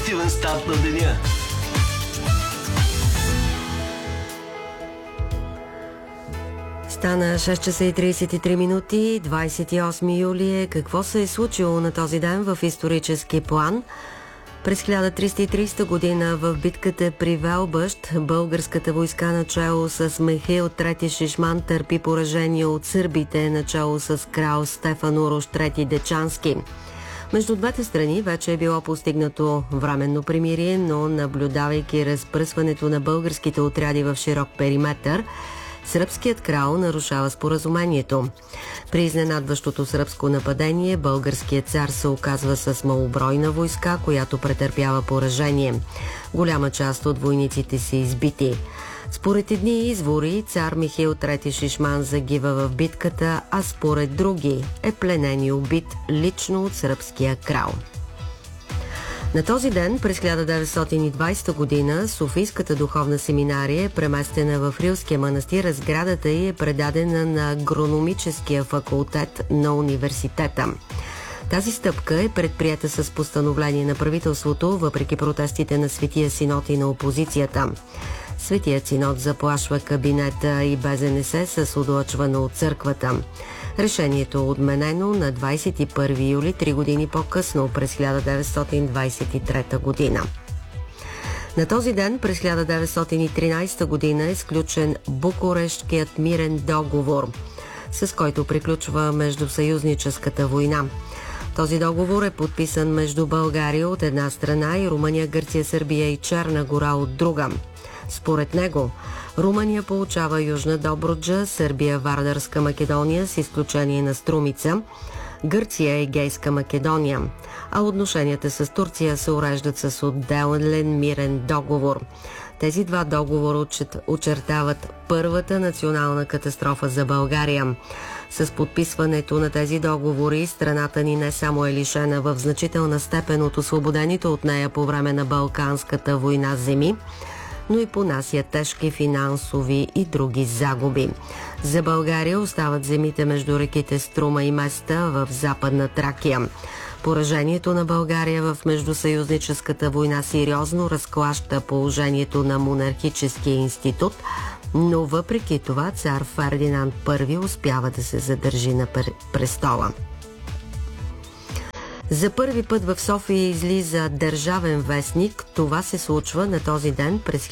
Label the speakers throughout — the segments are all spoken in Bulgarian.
Speaker 1: Позитивен старт на деня.
Speaker 2: Стана 6 часа и 33 минути, 28 юли. Какво се е случило на този ден в исторически план? През 1330 година в битката при Велбъщ българската войска начало с Михаил III Шишман търпи поражение от сърбите начало с крал Стефан Урош III Дечански. Между двете страни вече е било постигнато временно примирие, но наблюдавайки разпръсването на българските отряди в широк периметър, сръбският крал нарушава споразумението. При изненадващото сръбско нападение българският цар се оказва с малобройна войска, която претърпява поражение. Голяма част от войниците са избити. Според едни извори цар Михаил III Шишман загива в битката, а според други е пленен и убит лично от сръбския крал. На този ден, през 1920 година, Софийската духовна семинария е преместена в Рилския манастир, а сградата й е предадена на Агрономическия факултет на университета. Тази стъпка е предприета с постановление на правителството, въпреки протестите на Светия синод и на опозицията. Светият синод заплашва кабинета и БЗНС с отлъчване от църквата. Решението е отменено на 21 юли, 3 години по-късно, през 1923 година. На този ден, през 1913 година, е сключен Букурештският мирен договор, с който приключва междусъюзническата война. Този договор е подписан между България от една страна и Румъния, Гърция, Сърбия и Черна гора от друга. Според него, Румъния получава Южна Добруджа, Сърбия Вардарска Македония с изключение на Струмица, Гърция Егейска Македония, а отношенията с Турция се уреждат с отделен мирен договор. Тези два договора очертават първата национална катастрофа за България. С подписването на тези договори страната ни не само е лишена в значителна степен от освободените от нея по време на Балканската война земи, но и понася тежки финансови и други загуби. За България остават земите между реките Струма и Места в Западна Тракия. Поражението на България в междусъюзническата война сериозно разклаща положението на монархическия институт, но въпреки това цар Фердинанд I успява да се задържи на престола. За първи път в София излиза Държавен вестник. Това се случва на този ден през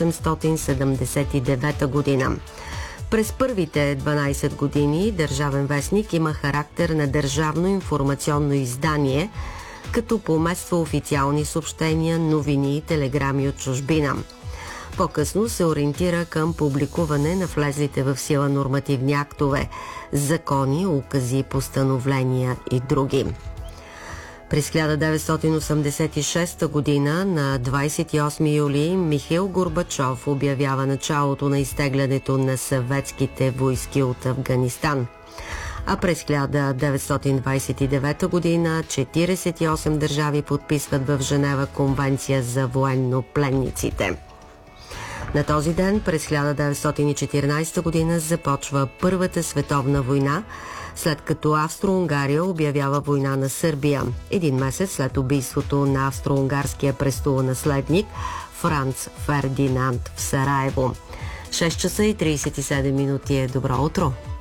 Speaker 2: 1879 година. През първите 12 години Държавен вестник има характер на държавно информационно издание, като помества официални съобщения, новини и телеграми от чужбина. По-късно се ориентира към публикуване на влезлите в сила нормативни актове, закони, укази, постановления и други. През 1986 година на 28 юли Михаил Горбачов обявява началото на изтеглянето на съветските войски от Афганистан. А през 1929 година 48 държави подписват в Женева конвенция за военнопленниците. На този ден, през 1914 година, започва Първата световна война, след като Австро-Унгария обявява война на Сърбия, един месец след убийството на австро-унгарския престолонаследник Франц Фердинанд в Сараево. 6 часа и 37 минути е добро утро!